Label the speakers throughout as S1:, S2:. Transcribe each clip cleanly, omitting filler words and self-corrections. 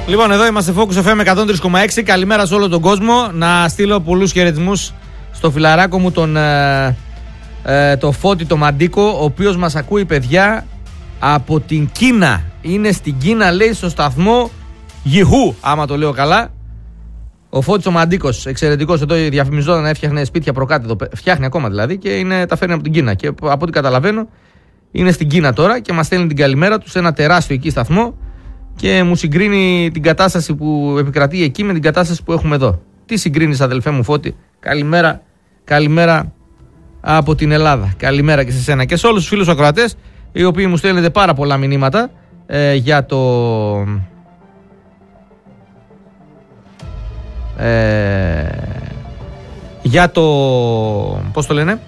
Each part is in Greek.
S1: Λοιπόν, εδώ είμαστε Focus FM 103,6. Καλημέρα σε όλο τον κόσμο. Να στείλω πολλούς χαιρετισμούς στο φιλαράκο μου το Φώτη το Μαντίκο, ο οποίος μας ακούει, παιδιά, από την Κίνα. Είναι στην Κίνα, λέει, στο σταθμό Γιχού, άμα το λέω καλά. Ο Φώτης ο Μαντίκος, εξαιρετικός. Εδώ διαφημιζόταν να έφτιαχνε σπίτια προκάτω εδώ. Φτιάχνει ακόμα δηλαδή και τα φέρνει από την Κίνα. Και από ό,τι καταλαβαίνω, είναι στην Κίνα τώρα και μας στέλνει την καλημέρα του σε ένα τεράστιο εκεί σταθμό και μου συγκρίνει την κατάσταση που επικρατεί εκεί με την κατάσταση που έχουμε εδώ. Τι συγκρίνεις, αδελφέ μου Φώτη? Καλημέρα, καλημέρα από την Ελλάδα. Καλημέρα και σε σένα και σε όλους τους φίλους ακροατές, οι οποίοι μου στέλνετε πάρα πολλά μηνύματα για το... για το... πώς το λένε?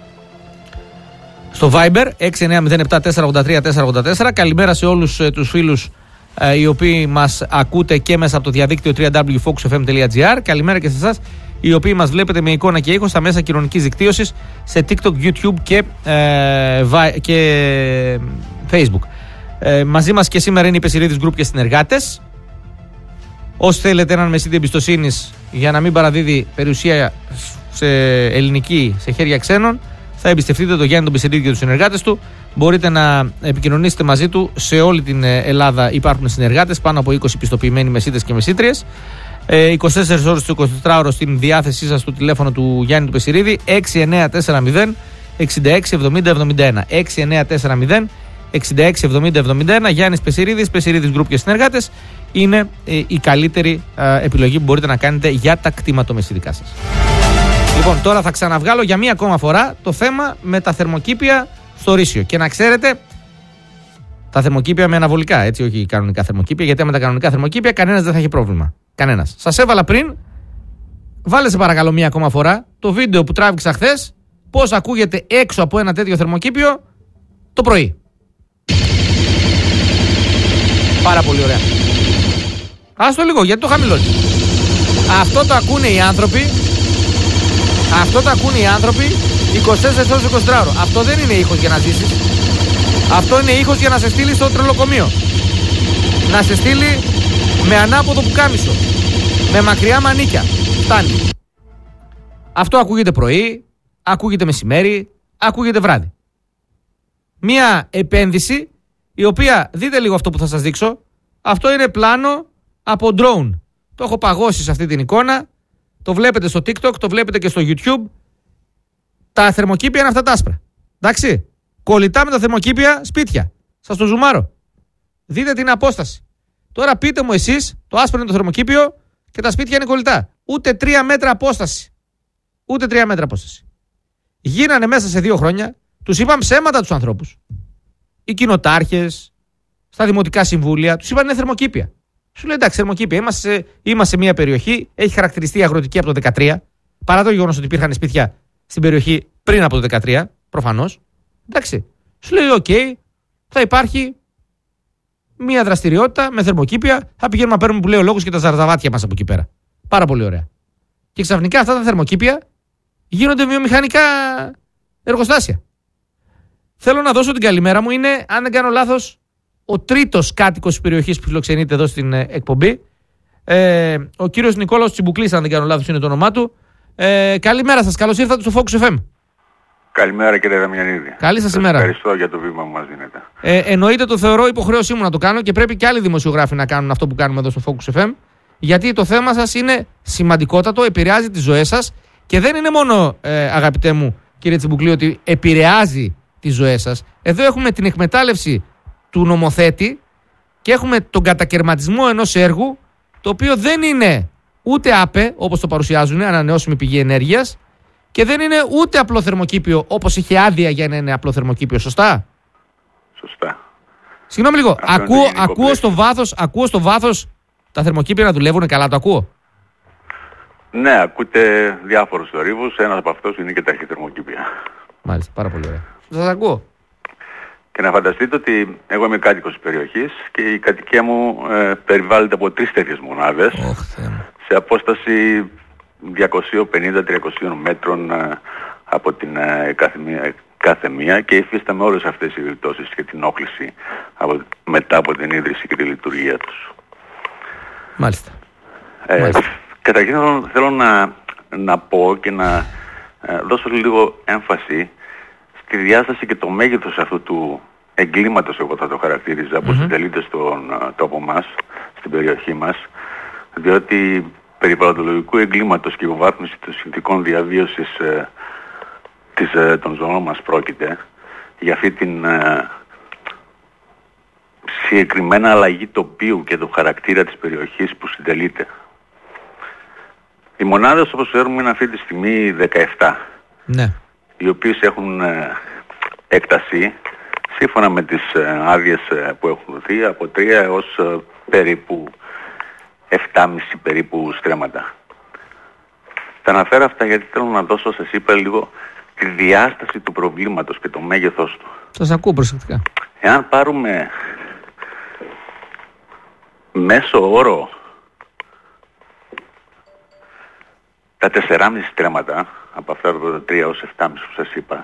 S1: Στο Viber 6907-483-484. Καλημέρα σε όλους τους φίλους οι οποίοι μας ακούτε και μέσα από το διαδίκτυο www.focusfm.gr. Καλημέρα και σε εσάς οι οποίοι μας βλέπετε με εικόνα και ήχο στα μέσα κοινωνικής δικτύωσης σε TikTok, YouTube και Facebook. Μαζί μας και σήμερα είναι οι Πεσηρίδης Group και συνεργάτες. Όσοι θέλετε έναν μεσίτη εμπιστοσύνης για να μην παραδίδει περιουσία σε ελληνική σε χέρια ξένων, θα εμπιστευτείτε το Γιάννη τον Πεσηρίδη και τους συνεργάτες του. Μπορείτε να επικοινωνήσετε μαζί του. Σε όλη την Ελλάδα υπάρχουν συνεργάτες, πάνω από 20 πιστοποιημένοι μεσίτες και μεσίτριες. 24 ώρες το 24ωρο στην διάθεσή σας του τηλέφωνο του Γιάννη του Πεσηρίδη, 6940 66 70 71. 6940 66 70 71. Γιάννης Πεσηρίδης, Πεσηρίδης Group και συνεργάτες είναι η καλύτερη επιλογή που μπορείτε να κάνετε για τα κτηματομεσητικά σας. Λοιπόν, τώρα θα ξαναβγάλω για μία ακόμα φορά το θέμα με τα θερμοκήπια στο Ρήσιο. Και να ξέρετε, τα θερμοκήπια με αναβολικά, έτσι, όχι κανονικά θερμοκήπια, γιατί με τα κανονικά θερμοκήπια κανένας δεν θα έχει πρόβλημα. Κανένας. Σας έβαλα πριν, βάλε σε παρακαλώ μία ακόμα φορά το βίντεο που τράβηξα χθες, πώς ακούγεται έξω από ένα τέτοιο θερμοκήπιο το πρωί. Πάρα πολύ ωραία. Άστο λίγο, γιατί το χαμηλώνει. Αυτό το ακούνε οι άνθρωποι. Αυτό το ακούνε οι άνθρωποι 24 ώρες 24ωρο. Αυτό δεν είναι ήχος για να ζήσεις. Αυτό είναι ήχος για να σε στείλει στο τρελοκομείο. Να σε στείλει με ανάποδο πουκάμισο, με μακριά μανίκια. Φτάνει. Αυτό ακούγεται πρωί, ακούγεται μεσημέρι, ακούγεται βράδυ. Μία επένδυση η οποία, δείτε λίγο αυτό που θα σας δείξω. Αυτό είναι πλάνο από drone. Το έχω παγώσει σε αυτή την εικόνα. Το βλέπετε στο TikTok, το βλέπετε και στο YouTube. Τα θερμοκήπια είναι αυτά τα άσπρα. Εντάξει. Κολλητά με τα θερμοκήπια σπίτια. Σας το ζουμάρω. Δείτε την απόσταση. Τώρα πείτε μου εσείς, το άσπρο είναι το θερμοκήπιο και τα σπίτια είναι κολλητά. Ούτε 3 μέτρα απόσταση. Ούτε 3 μέτρα απόσταση. Γίνανε μέσα σε 2 χρόνια. Τους είπαν ψέματα τους ανθρώπους. Οι κοινοτάρχες, στα δημοτικά συμβούλια, τους είπαν είναι θερμοκήπια. Σου λέει εντάξει, θερμοκήπια. Είμαστε σε μια περιοχή, έχει χαρακτηριστεί αγροτική από το 2013, παρά το γεγονός ότι υπήρχαν σπίτια στην περιοχή πριν από το 2013, προφανώς. Εντάξει. Σου λέει οκ, θα υπάρχει μια δραστηριότητα με θερμοκήπια, θα πηγαίνουμε να παίρνουμε που λέει ο λόγος και τα ζαρδαβάτια μας από εκεί πέρα. Πάρα πολύ ωραία. Και ξαφνικά αυτά τα θερμοκήπια γίνονται βιομηχανικά εργοστάσια. Θέλω να δώσω την καλημέρα μου, είναι, αν δεν κάνω λάθος, ο τρίτος κάτοικος της περιοχής που φιλοξενείται εδώ στην εκπομπή. Ο κύριος Νικόλαος Τσιμπουκλής, αν δεν κάνω λάθος είναι το όνομά του. Καλημέρα σας, καλώς ήρθατε στο Focus FM.
S2: Καλημέρα κύριε Δαμιανίδη.
S1: Καλή σας ημέρα.
S2: Ευχαριστώ για το βήμα που μας δίνετε.
S1: Εννοείται, το θεωρώ υποχρέωσή μου να το κάνω και πρέπει και άλλοι δημοσιογράφοι να κάνουν αυτό που κάνουμε εδώ στο Focus FM. Γιατί το θέμα σας είναι σημαντικότατο, επηρεάζει τις ζωές σας και δεν είναι μόνο, αγαπητέ μου κύριε Τσιμπουκλή, ότι επηρεάζει τις ζωές σας. Εδώ έχουμε την εκμετάλλευση του νομοθέτη και έχουμε τον κατακαιρματισμό ενός έργου το οποίο δεν είναι ούτε ΑΠΕ όπως το παρουσιάζουν, ανανεώσιμη πηγή ενέργειας, και δεν είναι ούτε απλό θερμοκήπιο όπως είχε άδεια για να είναι απλό θερμοκήπιο. Σωστά?
S2: Σωστά.
S1: Συγγνώμη λίγο, ακούω στο βάθος τα θερμοκήπια να δουλεύουν καλά, το ακούω?
S2: Ναι, ακούτε διάφορους θορύβους, ένας από αυτούς είναι και τα αρχιθερμοκήπια.
S1: Μάλιστα, πάρα πολύ ωραία. Σας ακούω.
S2: Και να φανταστείτε ότι εγώ είμαι κάτοικος της περιοχής και η κατοικία μου περιβάλλεται από 3 τέτοιες μονάδες σε απόσταση 250-300 μέτρων από την κάθε μία και υφίσταμε όλες αυτές οι περιπτώσεις και την όχληση μετά από την ίδρυση και τη λειτουργία τους.
S1: Μάλιστα.
S2: Καταρχήν θέλω να πω και να δώσω λίγο έμφαση στη διάσταση και το μέγεθος αυτού του εγκλήματος, εγώ θα το χαρακτήριζα, που συντελείται στον τόπο μας, στην περιοχή μας, διότι περιβαλλοντολογικού εγκλήματος και υποβάθμιση των συνθηκών διαβίωσης των ζώων μας πρόκειται, για αυτή την συγκεκριμένα αλλαγή τοπίου και του χαρακτήρα της περιοχής που συντελείται. Οι μονάδες, όπως ξέρουμε, είναι αυτή τη στιγμή 17.
S1: Ναι. Οι
S2: οποίες έχουν έκταση, σύμφωνα με τις άδειες που έχουν δοθεί, από 3 έως περίπου 7,5 περίπου στρέμματα. Τα αναφέρω αυτά γιατί θέλω να δώσω, σας είπα, λίγο τη διάσταση του προβλήματος και το μέγεθός του.
S1: Σας ακούω προσεκτικά.
S2: Εάν πάρουμε μέσο όρο τα 4,5 στρέμματα, από αυτά τα 3 έως 7,5 που σας είπα,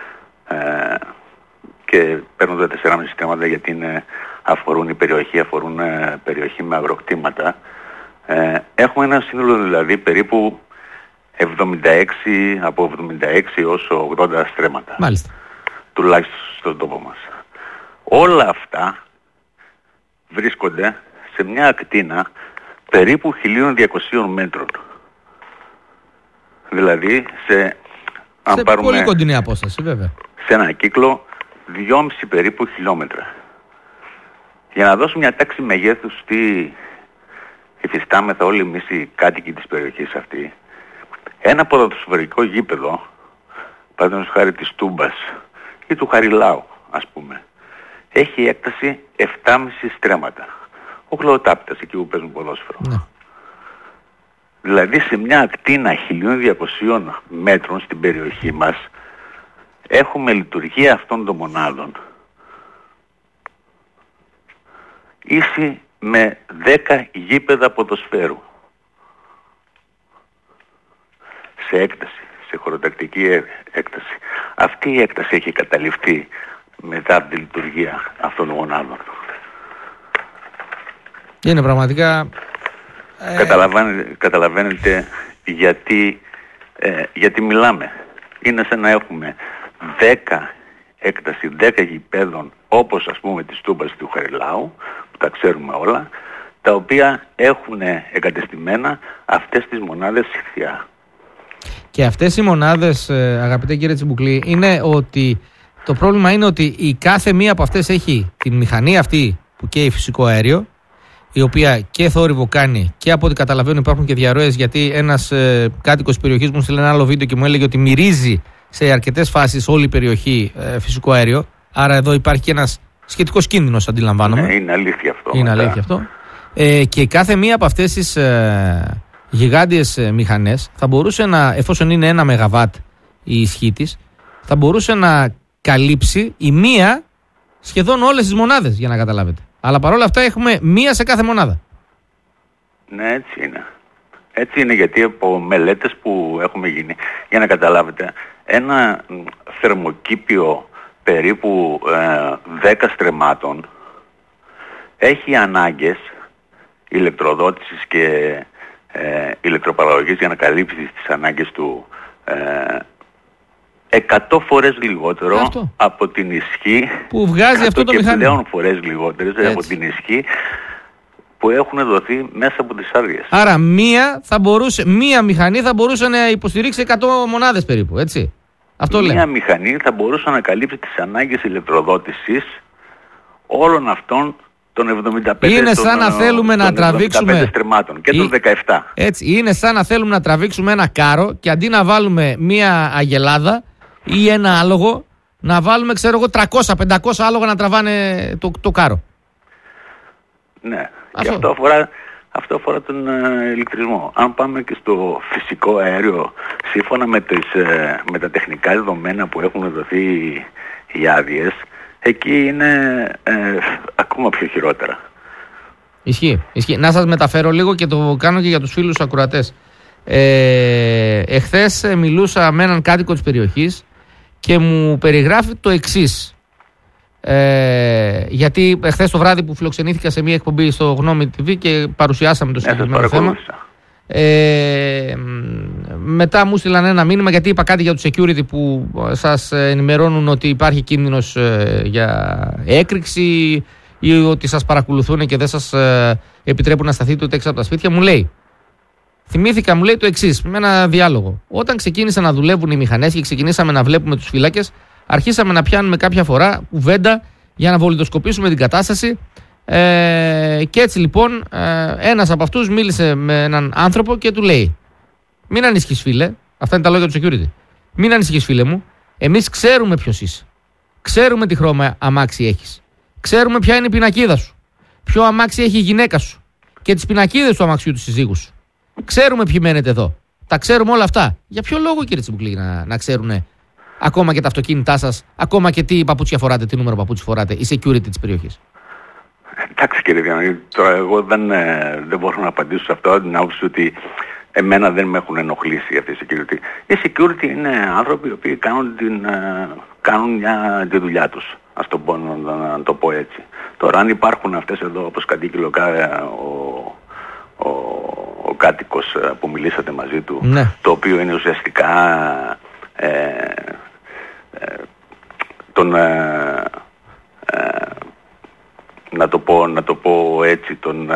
S2: και παίρνουν τα 4,5 στρέμματα γιατί αφορούν περιοχή με αγροκτήματα, έχουμε ένα σύνολο δηλαδή περίπου 76, από 76 έως 80 στρέμματα.
S1: Μάλιστα.
S2: Τουλάχιστον στον τόπο μας. Όλα αυτά βρίσκονται σε μια ακτίνα περίπου 1.200 μέτρων. Δηλαδή σε πάρουμε,
S1: πολύ κοντινή απόσταση, βέβαια.
S2: Σε ένα κύκλο 2,5 περίπου χιλιόμετρα. Για να δώσουμε μια τάξη μεγέθους τι υφιστάμεθα όλοι εμείς οι κάτοικοι της περιοχής αυτή, ένα ποδοσφαιρικό γήπεδο, παραδείγματος χάρη της Τούμπας ή του Χαριλάου, ας πούμε, έχει έκταση 7,5 στρέμματα. Ο Κλωοτάπητας, εκεί που παίζουν ποδόσφαιρο.
S1: Ναι.
S2: Δηλαδή σε μια ακτίνα 1.200 μέτρων στην περιοχή μας έχουμε λειτουργία αυτών των μονάδων ίση με 10 γήπεδα ποδοσφαίρου σε έκταση, σε χωροτακτική έκταση. Αυτή η έκταση έχει καταληφθεί μετά από τη λειτουργία αυτών των μονάδων.
S1: Είναι πραγματικά...
S2: Καταλαβαίνετε γιατί μιλάμε. Είναι σαν να έχουμε 10 γηπέδων, όπως ας πούμε της Τούμπας του Χαριλάου, που τα ξέρουμε όλα, τα οποία έχουν εγκατεστημένα αυτές τις μονάδες ηχθιά.
S1: Και αυτές οι μονάδες, αγαπητέ κύριε Τσιμπουκλή, είναι ότι το πρόβλημα είναι ότι η κάθε μία από αυτές έχει την μηχανή αυτή που καίει φυσικό αέριο, η οποία και θόρυβο κάνει και από ό,τι καταλαβαίνω υπάρχουν και διαρροές, γιατί ένας κάτοικος της περιοχής μου στείλε ένα άλλο βίντεο και μου έλεγε ότι μυρίζει σε αρκετές φάσεις όλη η περιοχή φυσικό αέριο. Άρα εδώ υπάρχει και ένας σχετικός κίνδυνος, αντιλαμβάνομαι.
S2: Ναι, είναι αλήθεια αυτό.
S1: Είναι αλήθεια αυτό. Και κάθε μία από αυτές τις γιγάντιες μηχανές θα μπορούσε να, εφόσον είναι 1 ΜΒ η ισχύ της, θα μπορούσε να καλύψει η μία σχεδόν όλες τις μονάδες, για να καταλάβετε. Αλλά παρόλα αυτά έχουμε μία σε κάθε μονάδα.
S2: Ναι, έτσι είναι. Έτσι είναι, γιατί από μελέτες που έχουμε γίνει, για να καταλάβετε, ένα θερμοκήπιο περίπου 10 στρεμμάτων έχει ανάγκες ηλεκτροδότησης και ηλεκτροπαραγωγής για να καλύψει τις ανάγκες του 100 φορές λιγότερο από την ισχύ
S1: που βγάζει αυτό το μηχανισμό.
S2: Και πλέον φορές λιγότερες από την ισχύ που έχουν δοθεί μέσα από τις άδειες.
S1: Άρα μία μηχανή θα μπορούσε να υποστηρίξει 100 μονάδες περίπου, έτσι. Αυτό λέμε.
S2: Μία μηχανή θα μπορούσε να καλύψει τις ανάγκες ηλεκτροδότησης όλων αυτών των 75
S1: είναι σαν να θέλουμε να τραβήξουμε
S2: στρεμμάτων και των 17.
S1: Έτσι, είναι σαν να θέλουμε να τραβήξουμε ένα κάρο και αντί να βάλουμε μία αγελάδα ή ένα άλογο, να βάλουμε, ξέρω εγώ, 300-500 άλογα να τραβάνε το κάρο.
S2: Ναι, και αυτό αφορά τον ηλεκτρισμό. Αν πάμε και στο φυσικό αέριο, σύμφωνα με τα τεχνικά δεδομένα που έχουν δοθεί οι άδειες, εκεί είναι ακόμα πιο χειρότερα.
S1: Ισχύει. Να σας μεταφέρω λίγο και το κάνω και για τους φίλους ακροατές. Εχθές μιλούσα με έναν κάτοικο της περιοχής και μου περιγράφει το εξής. Γιατί χθες το βράδυ που φιλοξενήθηκα σε μια εκπομπή στο Γνώμη TV και παρουσιάσαμε το συγκεκριμένο θέμα. Μετά μου στείλαν ένα μήνυμα γιατί είπα κάτι για το security που σας ενημερώνουν ότι υπάρχει κίνδυνος για έκρηξη ή ότι σας παρακολουθούν και δεν σας επιτρέπουν να σταθείτε ούτε έξω από τα σπίτια. Μου λέει το εξής, με ένα διάλογο. Όταν ξεκίνησαν να δουλεύουν οι μηχανές και ξεκινήσαμε να βλέπουμε τους φύλακες, αρχίσαμε να πιάνουμε κάποια φορά κουβέντα για να βολιδοσκοπήσουμε την κατάσταση. Και έτσι λοιπόν ένας από αυτούς μίλησε με έναν άνθρωπο και του λέει: μην ανησυχείς φίλε, αυτά είναι τα λόγια του security. Μην ανησυχείς φίλε μου, εμείς ξέρουμε ποιος είσαι. Ξέρουμε τι χρώμα αμάξι έχεις. Ξέρουμε ποια είναι η πινακίδα σου. Ποιο αμάξι έχει η γυναίκα σου. Και τις πινακίδες του αμαξιού του συζύγου σου. Ξέρουμε ποιοι μένετε εδώ. Τα ξέρουμε όλα αυτά. Για ποιο λόγο κύριε Τσιμπουκλή να ξέρουν ακόμα και τα αυτοκίνητά σας, ακόμα και τι παπούτσια φοράτε, τι νούμερο παπούτσι φοράτε, η security της περιοχής?
S2: Εντάξει κύριε Διανέλη, τώρα εγώ δεν μπορώ να απαντήσω σε αυτό, την άποψη ότι εμένα δεν με έχουν ενοχλήσει αυτή η security. Η security είναι άνθρωποι οι οποίοι κάνουν τη δουλειά τους, να το πω έτσι. Τώρα αν υπάρχουν αυτές εδώ, όπως κατήγγειλε ο κάτοικος που μιλήσατε μαζί του, ναι, το οποίο είναι ουσιαστικά να το πω έτσι,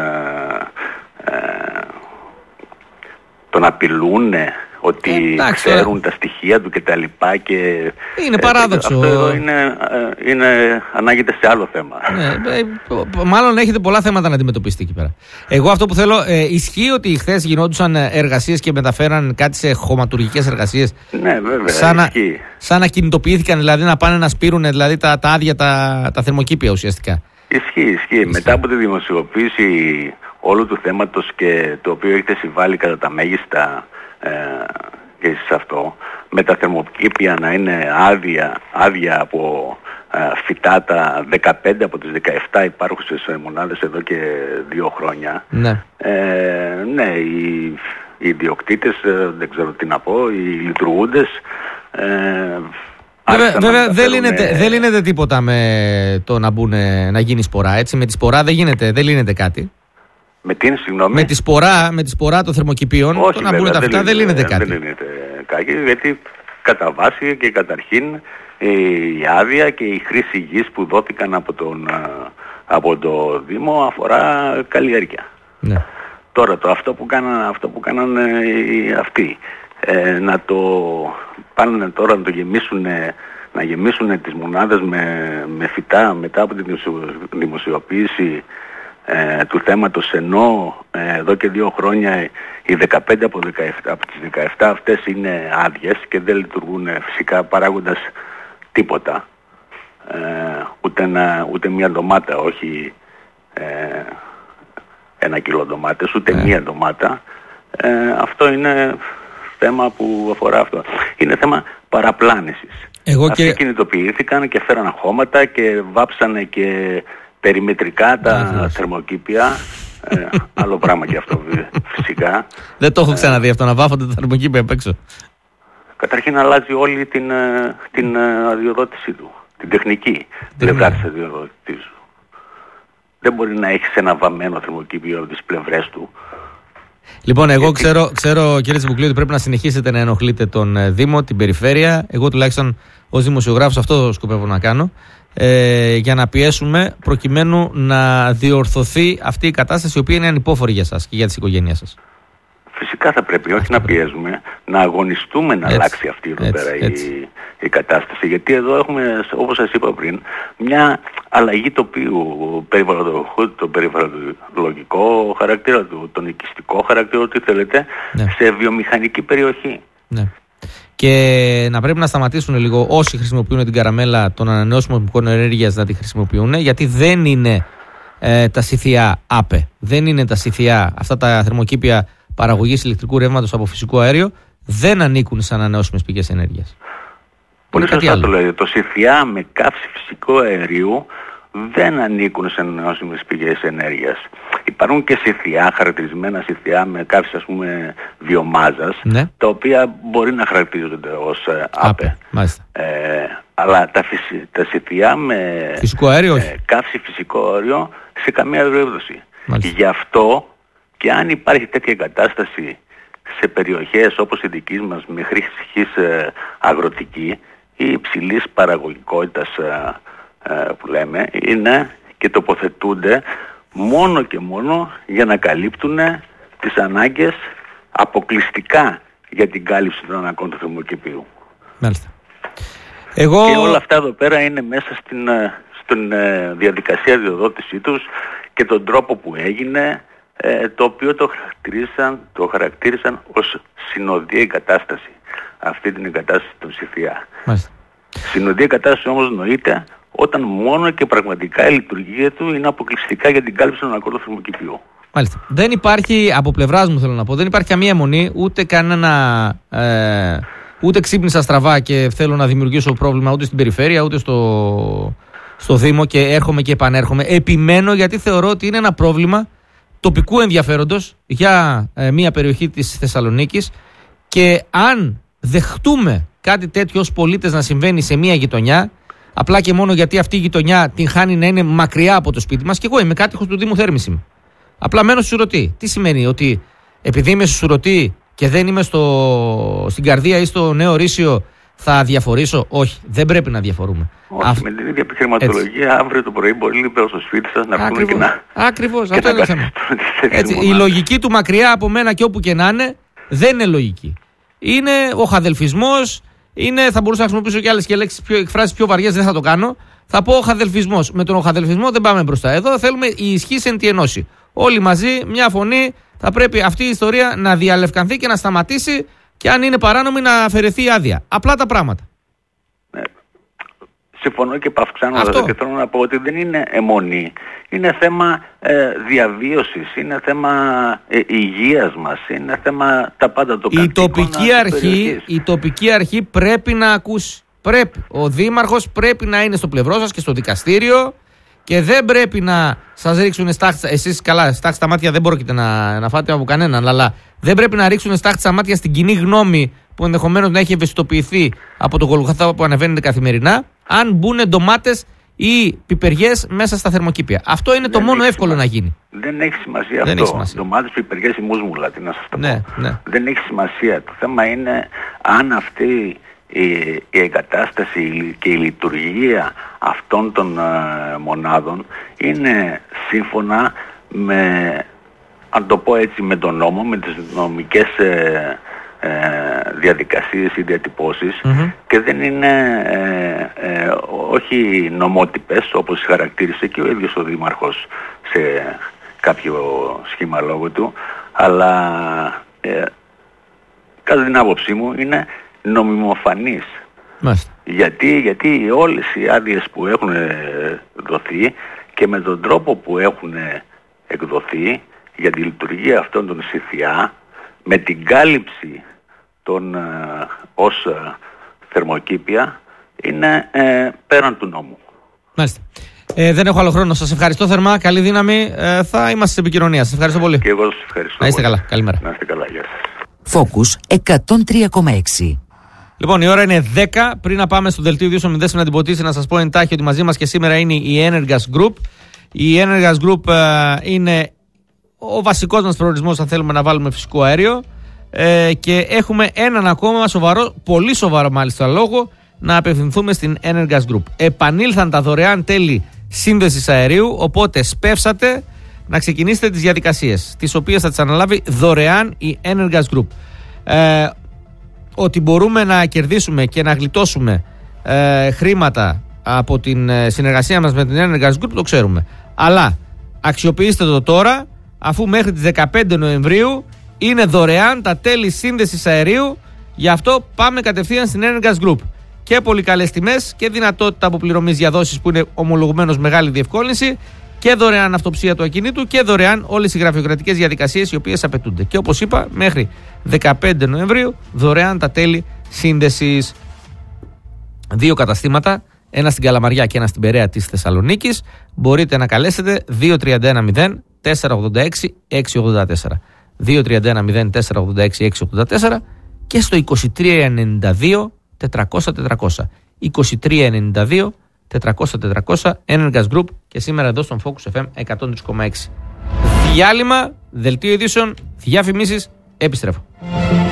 S2: τον απειλούν ότι ξέρουν τα στοιχεία του και τα λοιπά και
S1: είναι παράδοξο.
S2: Αυτό εδώ είναι ανάγεται σε άλλο θέμα.
S1: Μάλλον έχετε πολλά θέματα να αντιμετωπίσετε εκεί πέρα. Εγώ αυτό που θέλω, ισχύει ότι χθες γινόντουσαν εργασίες και μεταφέραν κάτι σε χωματουργικές εργασίες?
S2: Ναι, βέβαια,
S1: σαν να κινητοποιήθηκαν, δηλαδή να πάνε να σπείρουν δηλαδή τα άδεια τα θερμοκήπια ουσιαστικά.
S2: Ισχύει. Μετά από τη δημοσιοποίηση όλου του θέματος και το οποίο έχετε συμβάλει κατά τα μέγιστα και σε αυτό, με τα θερμοκήπια να είναι άδεια από φυτά τα 15 από τις 17 υπάρχουσες μονάδες εδώ και 2 χρόνια. Ναι. Ναι, οι ιδιοκτήτες, δεν ξέρω τι να πω, οι λειτουργούντες,
S1: βέβαια δεν λύνεται τίποτα με το να γίνει σπορά, έτσι. Με τη σπορά δεν λύνεται κάτι.
S2: Με την, συγγνώμη.
S1: Με τη σπορά των θερμοκηπίων, το να μπουν τα φυτά δεν λύνεται κάτι.
S2: Δεν λύνεται κάτι, γιατί κατά βάση και καταρχήν η άδεια και η χρήση γης που δόθηκαν από το Δήμο αφορά καλλιέργεια. Ναι. Τώρα αυτό που κάνανε αυτοί, να πάνε τώρα να το γεμίσουν τις μονάδες με φυτά μετά από τη δημοσιοποίηση του θέματος, ενώ εδώ και 2 χρόνια οι 15 από τις 17 αυτές είναι άδειες και δεν λειτουργούν φυσικά παράγοντας τίποτα, ούτε μία ντομάτα, όχι 1 κιλό ντομάτες, ούτε μία ντομάτα. Αυτό είναι θέμα που αφορά αυτό. Είναι θέμα παραπλάνησης. Αυτοί κινητοποιήθηκαν και φέραν χώματα και βάψανε και περιμετρικά τα θερμοκήπια. Άλλο πράγμα και αυτό φυσικά.
S1: Δεν το έχω ξαναδεί αυτό, να βάφονται τα θερμοκήπια απ' έξω.
S2: Καταρχήν αλλάζει όλη την αδειοδότησή του, την τεχνική πλευρά της αδειοδότησής του. Δεν μπορεί να έχεις ένα βαμμένο θερμοκήπιο από τις πλευρές του.
S1: Λοιπόν, εγώ ξέρω κύριε Τσιμπουκλή ότι πρέπει να συνεχίσετε να ενοχλείτε τον Δήμο, την περιφέρεια. Εγώ τουλάχιστον ως δημοσιογράφος αυτό σκοπεύω να κάνω, για να πιέσουμε προκειμένου να διορθωθεί αυτή η κατάσταση, η οποία είναι ανυπόφορη για σας και για τις οικογένειές σας.
S2: Φυσικά θα πρέπει, όχι να πιέζουμε, να αγωνιστούμε να αλλάξει αυτή εδώ πέρα η κατάσταση. Γιατί εδώ έχουμε, όπως σας είπα πριν, μια αλλαγή τοπίου, το περιβαλλοντολογικό χαρακτήρα του, τον οικιστικό χαρακτήρα, ό,τι θέλετε, σε βιομηχανική περιοχή. Ναι.
S1: Και να πρέπει να σταματήσουν λίγο όσοι χρησιμοποιούν την καραμέλα των ανανεώσιμων πηγών ενέργειας να τη χρησιμοποιούν, γιατί δεν είναι τα σιθιά ΑΠΕ, δεν είναι τα σιθιά, αυτά τα θερμοκήπια παραγωγής ηλεκτρικού ρεύματος από φυσικό αέριο, δεν ανήκουν σε ανανεώσιμες πηγές ενέργειας.
S2: Πολύ σωστά το λέτε. Το σιθιά με καύση φυσικού αερίου δεν ανήκουν σε ανανεώσιμες πηγές ενέργειας. Υπάρχουν και σιθιά, χαρακτηρισμένα σιθιά με καύση, ας πούμε, βιομάζας, τα οποία μπορεί να χαρακτηρίζονται ως ΑΠΕ. Αλλά τα ΣΥΘΙΑ με
S1: φυσικό αέριο, όχι.
S2: Καύση φυσικό αέριο σε καμία περίπτωση.
S1: Μάλιστα.
S2: Γι' αυτό και αν υπάρχει τέτοια εγκατάσταση σε περιοχές όπως η δική μας με χρήση αγροτική ή υψηλής παραγωγικότητας που λέμε, είναι και τοποθετούνται μόνο και μόνο για να καλύπτουν τις ανάγκες αποκλειστικά για την κάλυψη των αναγκών του θερμοκηπίου.
S1: Μάλιστα.
S2: Και όλα αυτά εδώ πέρα είναι μέσα στην διαδικασία διοδότησή τους και τον τρόπο που έγινε, το οποίο το χαρακτήρισαν ως συνοδεία εγκατάσταση, αυτή την εγκατάσταση των ΣΥΘΙΑ.
S1: Μάλιστα.
S2: Συνοδεία εγκατάσταση όμως νοείται όταν μόνο και πραγματικά η λειτουργία του είναι αποκλειστικά για την κάλυψη των αναγκών του θερμοκηπίου.
S1: Μάλιστα. Δεν υπάρχει, από πλευράς μου θέλω να πω, δεν υπάρχει καμία αιμονή, ούτε κανένα, ούτε ξύπνησα στραβά και θέλω να δημιουργήσω πρόβλημα ούτε στην περιφέρεια, ούτε στο Δήμο και έρχομαι και επανέρχομαι. Επιμένω γιατί θεωρώ ότι είναι ένα πρόβλημα τοπικού ενδιαφέροντος για μια περιοχή της Θεσσαλονίκης και αν δεχτούμε κάτι τέτοιο ως πολίτες να συμβαίνει σε μια γειτονιά, απλά και μόνο γιατί αυτή η γειτονιά την χάνει να είναι μακριά από το σπίτι μας, και εγώ είμαι κάτοικος του Δήμου Θέρμης είμαι. Απλά μένω στη Σουρωτή. Τι σημαίνει, ότι επειδή είμαι στη Σουρωτή και δεν είμαι στην Καρδία ή στο Νέο Ρήσιο θα διαφορήσω? Όχι, δεν πρέπει να διαφορούμε.
S2: Όχι, με την ίδια επιχειρηματολογία αύριο το πρωί μπορεί λίγο στο σπίτι σας να βγουν και να...
S1: Ακριβώς, αυτό είναι το θέμα. Έτσι, η λογική του μακριά από μένα και όπου και να είναι δεν είναι λογική. Είναι ο χαδελφισμός, θα μπορούσα να χρησιμοποιήσω και άλλες εκφράσεις πιο βαριές, δεν θα το κάνω. Θα πω ο χαδελφισμός. Με τον οχαδελφισμό δεν πάμε μπροστά. Εδώ θέλουμε η ισχύς εν τη ενώση. Όλοι μαζί, μια φωνή, θα πρέπει αυτή η ιστορία να διαλευκανθεί και να σταματήσει και αν είναι παράνομη να αφαιρεθεί η άδεια. Απλά τα πράγματα.
S2: Συμφωνώ και παυξάνω και θέλω να πω ότι δεν είναι αιμονή. Είναι θέμα διαβίωσης, είναι θέμα υγείας μας, είναι θέμα τα πάντα το
S1: η τοπική αρχή πρέπει να ακούσει. Πρέπει. Ο Δήμαρχος πρέπει να είναι στο πλευρό σας και στο δικαστήριο και δεν πρέπει να σας ρίξουν στάχτη. Εσείς καλά, στάχτη στα μάτια δεν μπορείτε να φάτε από κανέναν, αλλά δεν πρέπει να ρίξουν στάχτη στα μάτια στην κοινή γνώμη που ενδεχομένως να έχει ευαισθητοποιηθεί από τον Γολγοθά που ανεβαίνετε καθημερινά, αν μπουν ντομάτες ή πιπεριές μέσα στα θερμοκήπια. Αυτό είναι το μόνο εύκολο να γίνει.
S2: Δεν έχει σημασία αυτό. Ντομάτες, πιπεριές ή μουσμουλα, τι να σας το πω.
S1: Ναι.
S2: Δεν έχει σημασία. Το θέμα είναι αν αυτή η εγκατάσταση και η λειτουργία αυτών των μονάδων είναι σύμφωνα με, αν το πω έτσι, με τον νόμο, με τις νομικές διαδικασίες ή διατυπώσεις και δεν είναι όχι νομότυπες όπως χαρακτήρισε και ο ίδιος ο Δήμαρχος σε κάποιο σχήμα λόγου του, αλλά κατά την άποψή μου είναι νομιμοφανής. Γιατί όλες οι άδειες που έχουν δοθεί και με τον τρόπο που έχουν εκδοθεί για τη λειτουργία αυτών των ΣΥΘΙΑ, με την κάλυψη των ως θερμοκήπια, είναι πέραν του νόμου.
S1: Μάλιστα. Δεν έχω άλλο χρόνο. Σας ευχαριστώ θερμά. Καλή δύναμη. Θα είμαστε σε επικοινωνία. Σας ευχαριστώ πολύ.
S2: Και εγώ σας ευχαριστώ.
S1: Να είστε καλά. Καλημέρα.
S2: Να είστε καλά. Γεια σας.
S3: Focus 103,6.
S1: Λοιπόν, η ώρα είναι 10. Πριν να πάμε στο δελτίο ειδήσεων με Δέσποινα Τιμποτίση, να σας πω εντάχει ότι μαζί μας και σήμερα είναι η Energas Group. Η Energas Group είναι ο βασικός μας προορισμός αν θέλουμε να βάλουμε φυσικό αέριο. Και έχουμε έναν ακόμα σοβαρό, πολύ σοβαρό μάλιστα λόγο, να απευθυνθούμε στην Energas Group. Επανήλθαν τα δωρεάν τέλη σύνδεσης αερίου, οπότε σπεύσατε να ξεκινήσετε τις διαδικασίες, τις οποίες θα τις αναλάβει δωρεάν η Energas Group. Ότι μπορούμε να κερδίσουμε και να γλιτώσουμε χρήματα από την συνεργασία μας με την Energas Group το ξέρουμε. Αλλά αξιοποιήστε το τώρα, αφού μέχρι τις 15 Νοεμβρίου είναι δωρεάν τα τέλη σύνδεσης αερίου. Γι' αυτό πάμε κατευθείαν στην Energas Group. Και πολύ καλές τιμές και δυνατότητα αποπληρωμής για δόσεις που είναι ομολογουμένως μεγάλη διευκόλυνση και δωρεάν αυτοψία του ακινήτου και δωρεάν όλες οι γραφειοκρατικές διαδικασίες οι οποίες απαιτούνται. Και όπως είπα, μέχρι 15 Νοεμβρίου δωρεάν τα τέλη σύνδεσης. 2 καταστήματα, ένα στην Καλαμαριά και ένα στην Περαία της Θεσσαλονίκης. Μπορείτε να καλέσετε 2310 486 684. 2310 486 684 και στο 2392 400 400. 2392 400 Energas Group και σήμερα εδώ στον Focus FM 103,6. Διάλειμμα, δελτίο ειδήσεων, διαφημίσεις, επιστρέφω.